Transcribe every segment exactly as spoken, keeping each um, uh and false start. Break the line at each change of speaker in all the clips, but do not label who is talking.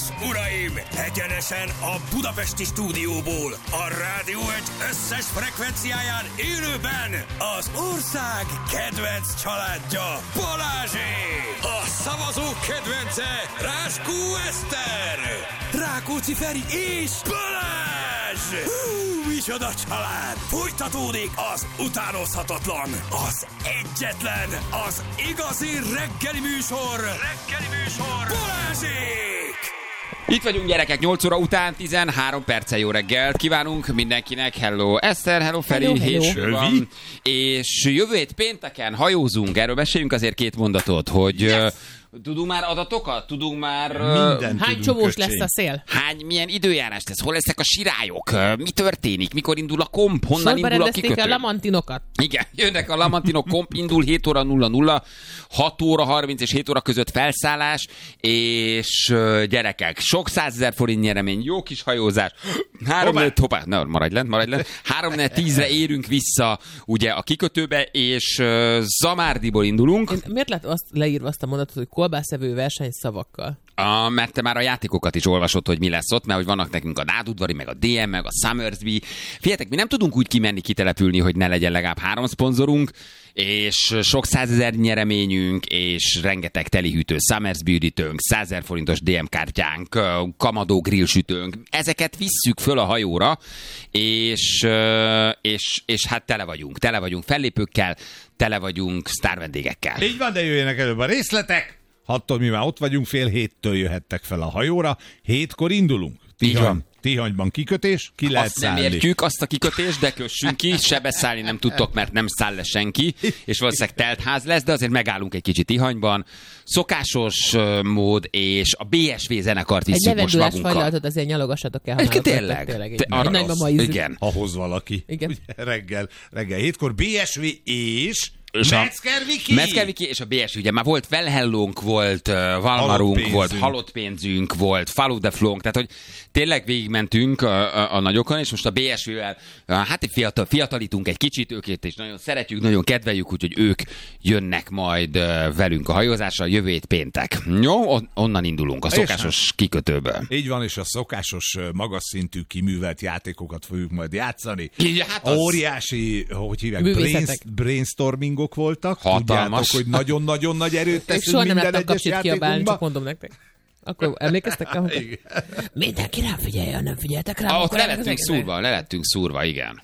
uraim! Egyenesen a budapesti stúdióból, a Rádió egy összes frekvenciáján élőben az ország kedvenc családja, Balázsék! A szavazók kedvence, Ráskó Eszter! Rákóczi Feri és Balázs! Hú, micsoda család! Folytatódik az utánozhatatlan, az egyetlen, az igazi reggeli műsor, reggeli műsor, Balázsék!
Itt vagyunk, gyerekek, nyolc óra után, tizenhárom perccel jó reggelt kívánunk mindenkinek. Hello Eszter, hello Feri,
hello, hello.
hétfő van, és jövő hét pénteken hajózunk. Erről meséljünk azért két mondatot, hogy yes. Tudunk már adatokat? Tudunk már...
Minden hány csomós köcség. Lesz a szél?
Hány, milyen időjárás lesz? Hol lesznek a sirályok? Mi történik? Mikor indul a komp? Honnan
Sorba
indul a kikötő?
a lamantinokat.
Igen, jönnek a lamantinok, komp indul hét óra nulla nulla, hat óra harminc és hét óra között felszállás, és gyerekek, sok százezer forint nyeremény, jó kis hajózás. Három negyed, hoppá, ne, maradj lent, maradj lent. Három negyed tízre érünk vissza ugye a kikötőbe, és uh, Zamárdiból indulunk.
Én miért lett azt leírva azt a mondatot, hogy kolbászevő verseny szavakkal?
A, mert te már a játékokat is olvasod, hogy mi lesz ott, mert hogy vannak nekünk a Nádudvari, meg a dé em, meg a Summersby. Figyeljetek, mi nem tudunk úgy kimenni, kitelepülni, hogy ne legyen legalább három szponzorunk, és sok százezer nyereményünk, és rengeteg telihűtő Summersby üdítőnk, százezer forintos dé em kártyánk, kamadó grillsütőnk. Ezeket visszük föl a hajóra, és, és, és hát tele vagyunk. Tele vagyunk fellépőkkel, tele vagyunk sztárvendégekkel.
Így van, de jöjjenek előbb a részletek. Hattól mi már ott vagyunk, fél héttől jöhettek fel a hajóra, hétkor indulunk. Tihany, Tihanyban kikötés, ki lehet
azt
szállni.
Nem értjük azt a kikötést, de kössünk ki, se beszállni nem tudtok, mert nem száll le senki, és valószínűleg teltház lesz, de azért megállunk egy kicsit Tihanyban. Szokásos uh, mód, és a bé es vé zenekart visszük most magunkkal.
Egy levegőlás fajlatot azért nyalogassatok el, ha
náluk tényleg.
tényleg.
Te, arra
Nagy
rossz.
ma ízük.
Igen.
Ha hoz valaki.
Igen.
Ugye, reggel, reggel hétkor bé es vé és...
És
Metzger-Viki!
Metzger-Viki és a bé es vé, ugye már volt Velhellónk, volt uh, Valmarunk, volt halott pénzünk, volt Follow the Flow-nk, tehát hogy tényleg végigmentünk a, a, a nagyokon, és most a bé es vé-vel uh, hát fiatal, fiatalítunk egy kicsit, őket és nagyon szeretjük, nagyon kedveljük, úgyhogy ők jönnek majd uh, velünk a hajózásra jövő hét péntek. Jó, on, onnan indulunk, a szokásos kikötőből.
Így van, és a szokásos, magas szintű kiművelt játékokat fogjuk majd játszani.
Ja, hát az...
Óriási, hogy hívják, brains, brainstormingok voltak.
Hatalmas.
Tudjátok, hogy nagyon-nagyon nagy erőt teszünk
soha nem
minden
láttam
egyes
kapcsit kiabálni,
játékunkba.
csak mondom nektek. Akkor emlékeztek rá? Mindenki rám figyeljen, nem figyeltek rá.
Ah, ott le lettünk szúrva, le lettünk szúrva, igen.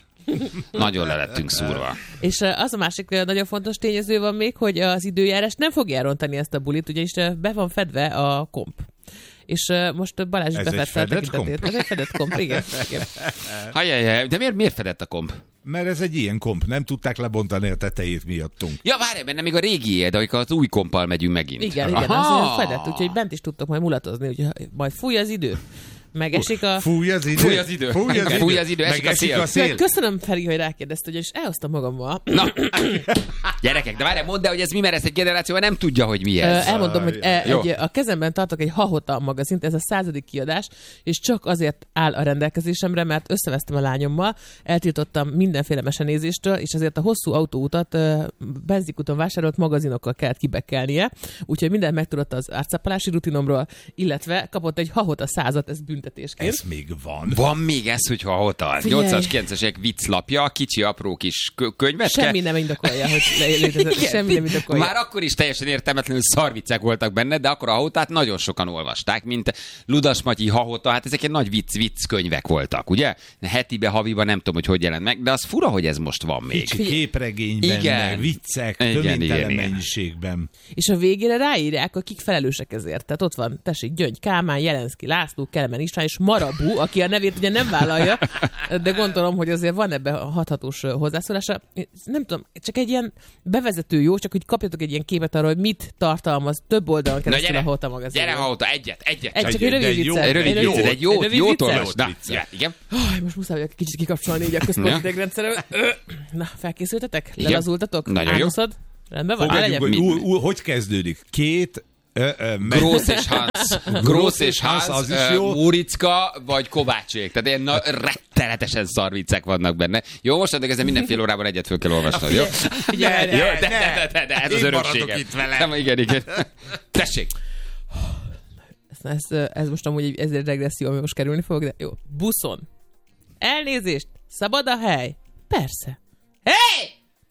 Nagyon le lettünk szúrva.
És az a másik nagyon fontos tényező van még, hogy az időjárás nem fogja elrontani ezt a bulit, ugyanis be van fedve a komp. És uh, most Balázs is befedte a tekintetét. Ez egy fedett komp, igen. igen.
Hajjajjaj, de miért, miért fedett a komp?
Mert ez egy ilyen komp, nem tudták lebontani a tetejét miattunk.
Ja, várj, benne még a régié, de amikor az új kompal megyünk megint.
Igen, igen, az fedett, úgyhogy bent is tudtok majd mulatozni, úgyhogy majd fúj az idő. Megesik a...
Fúj az idő.
Fúj az idő. Fúj az idő, Fúj az idő. esik a szél.
A szél.
Köszönöm, Feri, hogy rákérdezte, ugyanis elhoztam magammal.
Na, gyerekek, de várjál, mondd el, hogy ez mi, mert ezt egy generáció nem tudja, hogy mi ez.
Elmondom, hogy egy, a kezemben tartok egy Hahota magazint, ez a századik kiadás, és csak azért áll a rendelkezésemre, mert összevesztem a lányommal, eltiltottam mindenféle mesenézéstől, és azért a hosszú autóutat benzinkúton vásárolt magazinokkal kellett kibekkelnie, úgyhogy mindent megtudott az átszappalási rutinomról, illetve kapott egy Hahota százat, ez büntetésként.
Ez még van.
Van még ez, hogy Hahota. nyolcas, kilencesek vicclapja, kicsi, apró kis könyvecske.
Semmi nem indokolja, hogy létezett. Semmi nem indokolja.
Már akkor is teljesen értelmetlenül szarviccek voltak benne, de akkor a Hahotát nagyon sokan olvasták, mint Ludas Matyi Hahota, hát ezek egy nagy vicc, vicc könyvek voltak, ugye? Hetibe, haviba nem tudom, hogy hogy jelent meg, de az fura, hogy ez most van még.
Kicsi képregényben, igen. Viccek, töménytelen mennyiségben.
És a végére ráírják, akik felelősek ezért. Tehát ott van, tessék, Gyöngy Kálmán, Jelenszky László, Kelemen István és Marabu, aki a nevét ugye nem vállalja, de gondolom, hogy azért van ebben a hathatós hozzászólása. Nem tudom, csak egy ilyen bevezető jó, csak hogy kapjatok egy ilyen képet arról, hogy mit tartalmaz több oldalon keresztül a Hahota magazin.
Gyere Hahota, egyet, egyet.
Egy, csak egy rövid viccet.
Egy rövid viccet, egy jó, jó tolvas. Na, igen.
Most muszáj vagyok kicsit kikapcsolni így a központi idegrendszerem. Na, felkészültetek? Lelazultatok?
Nagyon jó.
Rendben van?
Fogadjuk, hogy, ú, ú, hogy kezdődik? Két Ö, ö,
Grósz és Hans. Grósz és Hans, az is jó. Muricka vagy Kovácsék. Tehát ilyen na, rettenetesen szarviccek vannak benne. Jó, most addig ezen mindenfél órában egyet föl kell olvasnod, jó?
Ne, ne,
jó,
ne,
de, de, de, de, ez az örökségem.
itt vele.
Nem, igen, igen. Tessék.
ez, ez most amúgy egy, ez egy regresszió, ami most kerülni fog, de jó. Buszon. Elnézést, szabad a hely? Persze. Hey!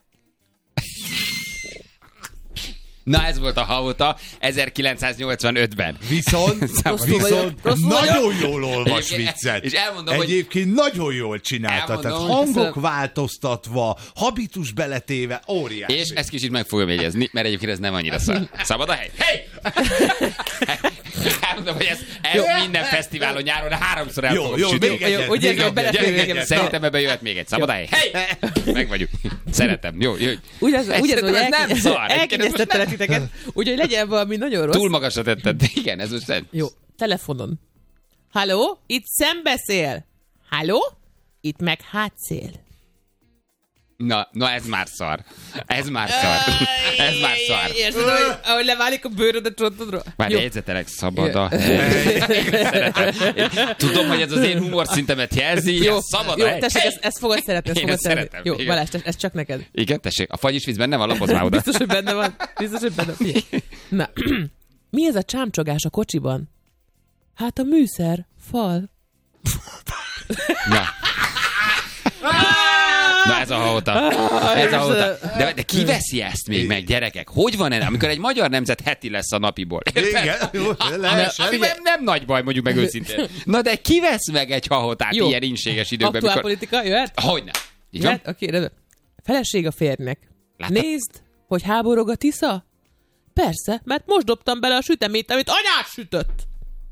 Na, ez volt a Hauta ezerkilencszáznyolcvanötben.
Viszont, viszont nagyon jól olvas
Egyébként-
viccet.
és elmondom, hogy-
Egyébként nagyon jól csinálta.
Elmondom,
Tehát
hogy-
hangok
Köszönöm.
változtatva, habitus beletéve, óriási.
És ezt kicsit meg fogom jegyezni, mert egyébként ez nem annyira szar. Szabad a hely? Hey! Elmondom, hogy ez, ez minden fesztiválon nyáron háromszor el
Jó,
fogom
jó,
sütni.
még egyet,
Úgy
még
érzem, hogy
egyet,
belefér
még
még
egyet.
Szerintem ebben jöhet még egy. Szabad a hely? Hey! Meg vagyunk. Szeretem. Jó, jó.
Úgy az, úgy az,
Szerintem
hogy
ez nem szar. Egyébként ez most
elkényeztettelek titeket, úgyhogy legyen valami nagyon rossz.
Túl magasra tetted. Igen, ez most...
Jó, telefonon. Halló? Itt szembeszél. Halló? Itt meg hátszél.
Na, na ez már szar. Ez már szar. Ez már szar.
Érzed, hogy, ahogy leválik a bőröd a csontodról?
Várj,
Jó.
jegyzetelek, szabad a hely. Szeretem. Tudom, hogy ez az én humorszintemet jelzi.
Jó,
Ez szabad
jó
a hely.
tessék, ezt, ezt fogod szeretni, ezt
Én
fogod
ezt
szeretni.
szeretem,
Jó,
igen.
Balázs, ez csak neked.
Igen, tessék. A fagyis víz benne van, lapozd már oda.
Biztos, hogy benne van. Biztos, hogy benne van. Na, mi ez a csámcsogás a kocsiban? Hát a műszer, fal.
Na. Na ez a Hauta. Ez a Hauta. De, de ki veszi ezt még meg, gyerekek? Hogy van ez, amikor egy magyar nemzet heti lesz a napiból?
Igen, jó, lehessen.
Ami nem, nem nagy baj, mondjuk meg őszintén. Na de ki vesz meg egy Hautát
Jó.
ilyen inséges időkben?
Aktuál
Mikor...
politika, jöhet?
Hogyne. Így van?
Jöhet? Oké, rendben. Feleség a férjnek.
Láttad?
Nézd, hogy háborog a Tisza? Persze, mert most dobtam bele a süteményt, amit anyád sütött.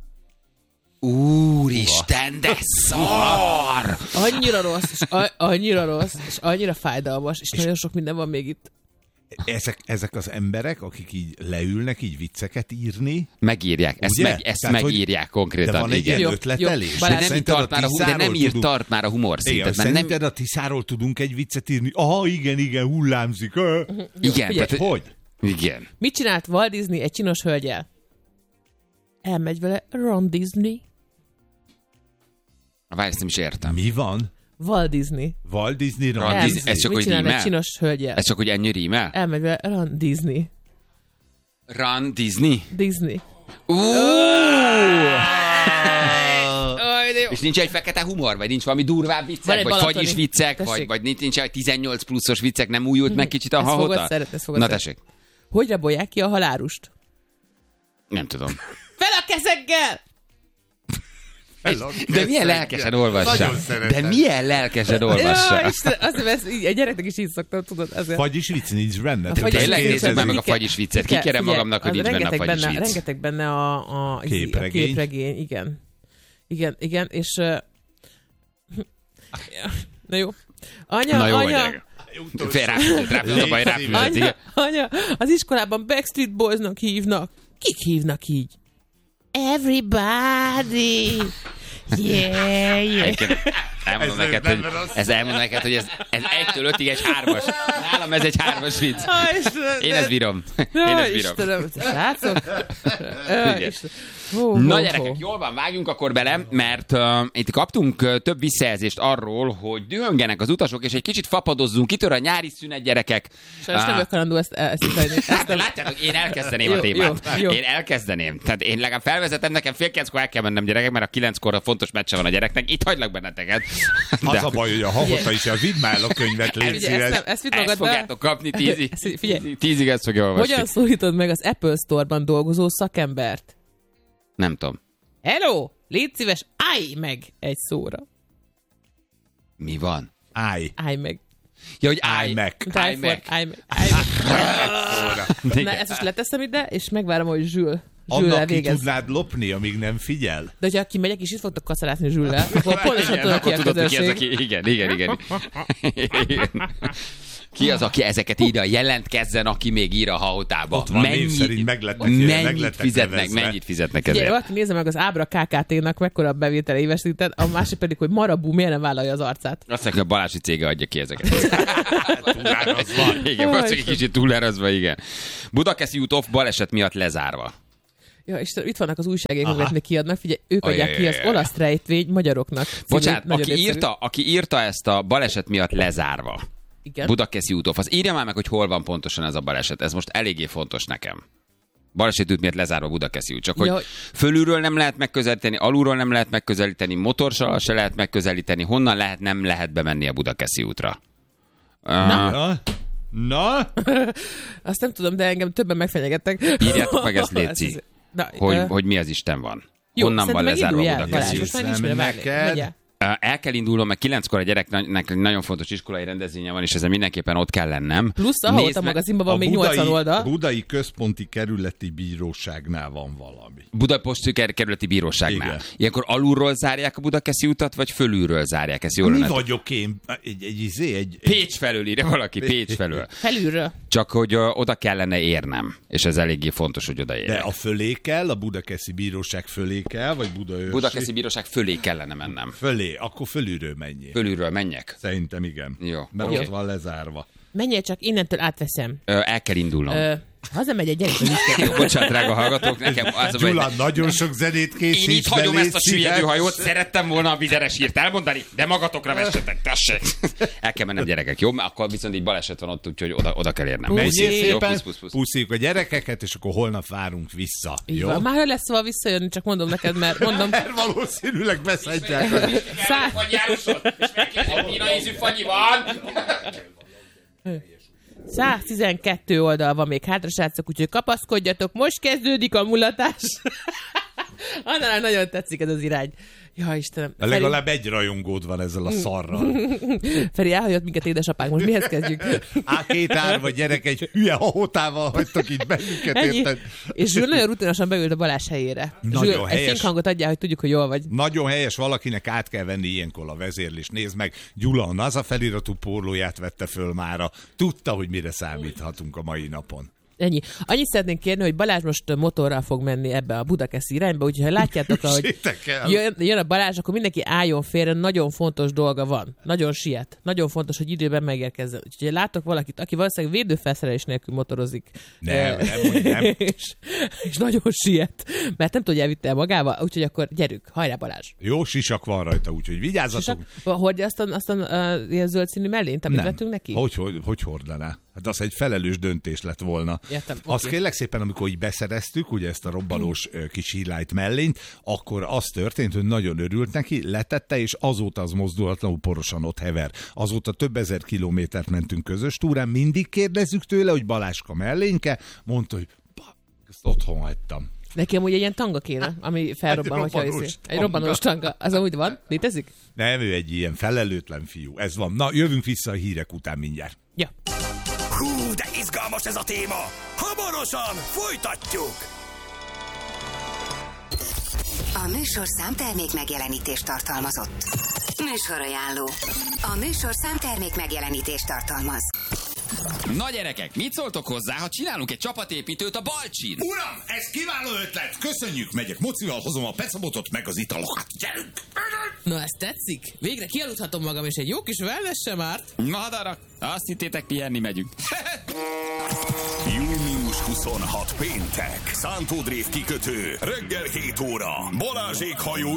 Úristen, de szar!
Annyira rossz, és a- annyira rossz, és annyira fájdalmas, és nagyon sok minden van még itt.
Ezek, ezek az emberek, akik így leülnek így vicceket írni,
Megírják, ezt,
Ugye?
meg, ezt
Tehát, hogy-
megírják konkrétan.
de van egy
igen.
ilyen
Jó,
ötletelés.
jó,
De
Balázs,
nem,
Szerinted
tart
a
már a, hu- de
Tiszáról
nem írt
tudunk-
tart már a humor
Igen,
szintet. Mert nem,
szerinted a Tiszáról tudunk egy viccet írni? Aha, igen, igen, hullámzik. Ö.
igen,
figyelj.
tehát,
Hogy?
igen.
Mit csinált Walt Disney egy csinos hölgyel? Elmegy vele Ron Disney.
Várj, ezt nem is értem.
Mi van?
Walt Disney.
Walt Disney, Ron
Ron
El-
Disney, ez csak
Mit
hogy
csinál egy
rímel?
csinos hölgyel?
Ez csak, hogy ennyi rímel?
Elmegy vele Ron Disney.
Run Disney?
Disney.
Ú!
Aj, de jó.
És nincs egy fekete humor? Vagy nincs valami durvább
Van
viccek?
egy
Vagy
balatoni.
fagyis viccek?
Tessék.
Vagy, vagy nincs, nincs egy tizennyolc pluszos viccek? Nem újult meg kicsit a
Ezt fogod
Hauta?
szeretni, ezt fogod
Na
szeretni.
tessék.
Hogy rabolják ki a halálust?
Nem tudom.
Fel a kezeggel!
De milyen lelkesen olvassa.
Nagyon szeretem.
De milyen lelkesen olvassa.
Ja, Isten, azért, mert ezt így, a gyereknek is így szoktam, tudod, azért.
Fagyis vicc nincs benne.
A
Te
fagyis
Tényleg
vicc-
nézzük már meg a
Ki kell-
fagyis viccet.
ki kell-
Kikérem
figyelj,
magamnak, hogy
az
nincs benne a
rengeteg
fagyis
benne,
vicc.
rengeteg benne a, a, a
Képregény.
képregény, igen. Igen, igen, és... Uh, na jó. Anya,
Na jó,
anya,
gyerek. Fél ráfűzött, ráfűzött a baj, ráfűzött.
anya,
igen.
anya, az iskolában Backstreet Boysnak hívnak. Kik hívnak így? Everybody! Yeah, yeah.
Egyébként elmondom
Ez
neked,
nem
hogy
rossz.
ez elmondom neked, hogy ez, ez egytől ötig egy hármas. Nálam ez egy hármas vicc.
Á, Istenem,
Én
de-
ezt bírom. Én
Ja,
ezt bírom.
Istenem, srácok. Ja,
Igen.
Istenem. Hó, hó,
Na
hó.
gyerekek, jól van, vágjunk akkor bele, mert uh, itt kaptunk uh, több visszajelzést arról, hogy dühöngenek az utasok, és egy kicsit fapadozzunk, kitör a nyári szünet, gyerekek.
Sajnos nem
Ah,
vagyok kalandó ezt, ezt hitani. Ezt
Hát,
nem.
látjátok, én elkezdeném
Jó,
a témát.
jó, jó.
Én elkezdeném. Tehát én legalább felvezetem, nekem fél kilenckor el kell mennem, gyerekek, mert a kilenckor a fontos meccse van a gyereknek. Itt hagylak benneteket.
Az a baj, hogy a Hauta is, a vidd már el a könyvet, légy
Figyelj, ezt,
szíves.
nem, ezt vidd
Ezt
magad be.
fogjátok kapni tízig.
Ezt- figyelj.
Tízig ezt fogja olvasni.
Hogyan szólítod meg az Apple Store-ban dolgozó szakembert?
Nem tudom.
Hello! Légy szíves, állj meg egy szóra.
Mi van?
Állj.
Állj meg.
Ja, hogy állj
meg.
Állj
Állj
meg.
Állj meg. Állj meg. Na, ezt most leteszem ide, és megvárom, hogy Zsül. Zsül
Annak ki
elvégez.
tudnád lopni, amíg nem figyel?
De hogyha kimegyek, és itt fogtok kacarázni Zsüllel, akkor pontosan
Igen,
tudod, ki
akkor
a
tudod, hogy ki az,
közönség.
aki... Igen, igen, igen. igen. Ki az, aki ezeket írja? Jelentkezzen, aki még ír a Hautába.
Ott van, név szerint meg lettek- meg
mennyit
lettek
fizetnek,
nevezve.
mennyit fizetnek
Ugye,
ezért?
valaki nézze meg az Ábra ká ká té-nak mekkora a bevétele éves szinten, a másik pedig, hogy Marabú miért nem vállalja az arcát.
Azt mondja, hogy a Balási cége adja ki ezeket.
Túlárazva.
Igen, azt egy kicsit túlárazva, igen. Budakeszi út off baleset miatt lezárva.
Ja, és itt vannak az újságírók, amiket kiadnak, figyelj, ők adják ki az
Ajajajaj.
olasz rejtvény magyaroknak. című
Bocsánat,
nagyon
aki
népszerű.
írta, aki írta ezt a baleset miatt lezárva,
Igen.
Budakeszi út off, az írja már meg, hogy hol van pontosan ez a baleset. Ez most eléggé fontos nekem. Balesetút miért lezárva Budakeszi út. Csak hogy
Ja.
fölülről nem lehet megközelíteni, alulról nem lehet megközelíteni, motorssal se lehet megközelíteni, honnan lehet, nem lehet bemenni a Budakeszi útra.
Na.
Na? Na?
Azt nem tudom, de engem többen megfenyegettek.
Írjátok meg ezt, léci,
Na,
hogy,
ö,
hogy mi az Isten van.
jó,
Honnan van
szerintem
lezárva
meg
a
indulj el,
Budakeszi
Balázs,
út.
most már nincs mire várni.
Neked?
Megye.
El kell indulnom, mert kilenckor a gyereknek nagyon fontos iskolai rendezvénye van, és ezen mindenképpen ott kell lennem.
Plusz a Hahota magazinban van még nyolcvan oldal.
Budai Központi Kerületi Bíróságnál van valami.
Budapesti kerületi bíróságnál.
Igen.
Ilyenkor alulról zárják a Budakeszi utat, vagy fölülről zárják? Ez jól
Mi
lenne.
vagyok én? Egy, egy, izé, egy, egy
Pécs felől írja valaki, Pécs felől.
Felülről.
Csak hogy ö, oda kellene érnem, és ez eléggé fontos, hogy oda
de
érjek.
a fölé kell, a Budakeszi Bíróság fölé kell, vagy Budaörsi?
Budakeszi bíróság fölé kellene mennem.
Fölé, akkor fölülről menjél.
Fölülről menjek.
Szerintem igen.
Jó,
Mert
oké.
ott van lezárva.
Menjél csak, innentől átveszem.
Ö, el kell indulnom.
Ö, hazamegy egy gyerek.
Jó, bocsánat, drága hallgatók, nekem az a baj,
Gyula, nagyon sok zenét készíts.
én itt
be,
hagyom
légy
ezt a
szíves.
süllyedő hajót, szerettem volna a vizeres írt elmondani, de magatokra vessetek, tessék. El kell mennem, gyerekek, jó? Mert akkor viszont így baleset van ott, úgyhogy oda, oda kell érnem.
Puszi.
Menjél
Puszi. Jó,
szépen,
pusz, pusz, pusz.
puszíjuk a gyerekeket, és akkor holnap várunk vissza.
Így
Jó?
van. Már lesz szóval visszajönni, csak mondom neked, mert mondom,
Mert valószínűleg beszedják.
Szá-
Fanyi Jánosot, és megkérdezem, Pina ízű Fanyi van.
száztizenkettő oldal van még hátra, srácok, úgyhogy kapaszkodjatok, most kezdődik a mulatás. Annál nagyon tetszik ez az irány. Ja, Istenem. Feri,
Legalább egy rajongód van ezzel a szarral.
Feri elhagyott minket édesapánk, most mihez kezdjük?
Á, két árva gyerek egy hülye hahotával hagytak itt bennünket,
Ennyi.
érted?
És Zsül nagyon rutinosan beült a Balázs helyére.
Nagyon
Zsül, egy
helyes.
fényhangot adjál, hogy tudjuk, hogy jól vagy.
Nagyon helyes, valakinek át kell venni ilyenkor a vezérlést. Nézd meg, Gyula a NASA feliratú pólóját vette föl mára. Tudta, hogy mire számíthatunk a mai napon.
Ennyi. Annyit szeretnénk kérni, hogy Balázs most motorral fog menni ebbe a Budakeszi irányba, úgyhogy ha látjátok, ahogy
Hűsétek el.
jön, jön a Balázs, akkor mindenki álljon félre, nagyon fontos dolga van. Nagyon siet. Nagyon fontos, hogy időben megérkezzen. Úgyhogy ha látok valakit, aki valószínűleg védőfelszerelés nélkül motorozik.
Nem,
eh,
nem, mondj, nem.
és, és nagyon siet. Mert nem tudja, hogy elvitte el magával, úgyhogy akkor gyerünk, hajrá Balázs.
Jó sisak van rajta, úgyhogy vigyázzatok.
Hordja azt a, azt a uh, ilyen zöld színű mellényt, amit vettünk neki?
Hogy, hogy, hogy hordaná? Hát az egy felelős döntés lett volna.
Értem,
Azt
oké.
kérlek szépen, amikor így beszereztük, ugye ezt a robbanós ö, kis hílájt mellényt, akkor az történt, hogy nagyon örült neki, letette, és azóta az mozdulatlanul porosan ott hever. Azóta több ezer kilométert mentünk közös túrán, mindig kérdezzük tőle, hogy Baláska mellényke, mondta, hogy "Ba, ezt otthon hagytam.
Neki amúgy egy ilyen tanga kéne, ami felrobban,
Egy
hogyha
robbanós
hiszi. Egy
tanga.
robbanós tanga. Az amúgy van? Létezik?
Nem, ő egy ilyen felelőtlen fiú. Ez van. Na, jövünk vissza a hírek után mindjárt.
Ja.
Hú, de izgalmas ez a téma! Hamarosan folytatjuk!
A műsorszám termék megjelenítést tartalmazott. Műsorajánló. A műsorszám termék megjelenítést tartalmaz.
Na gyerekek, mit szóltok hozzá, ha csinálunk egy csapatépítőt a Balcsin?
Uram, ez kiváló ötlet! Köszönjük, megyek mocival, hozom a pecabotot meg az italokat. Gyerünk!
Na, ez tetszik? Végre kialudhatom magam, és egy jó kis wellness sem árt.
Madarak, azt hittétek, pihenni megyünk.
június huszonhatodika péntek. Szántódrév kikötő. Reggel hét óra. Balázsék hajó